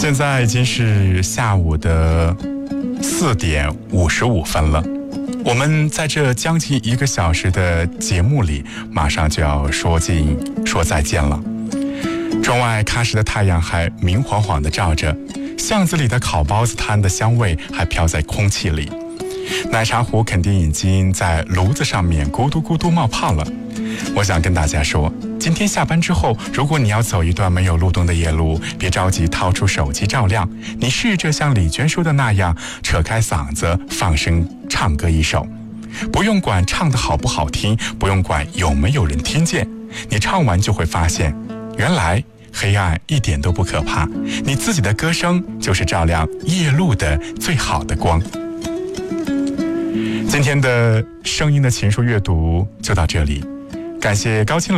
现在已经是下午的4点55分了。我们在这将近1个小时的节目里，马上就要说再见了。窗外喀什的太阳还明晃晃地照着，巷子里的烤包子摊的香味还飘在空气里，奶茶壶肯定已经在炉子上面咕嘟咕嘟冒泡了。我想跟大家说，今天下班之后，如果你要走一段没有路灯的夜路，别着急掏出手机照亮，你试着像李娟说的那样，扯开嗓子放声唱歌一首，不用管唱得好不好听，不用管有没有人听见，你唱完就会发现，原来黑暗一点都不可怕，你自己的歌声就是照亮夜路的最好的光。今天的声音的情书阅读就到这里，感谢高清